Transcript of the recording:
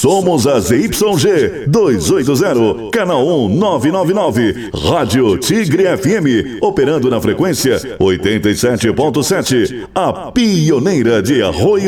Somos a ZYG 280, canal 1999, Rádio Tigre FM, operando na frequência 87.7, a pioneira de Arroio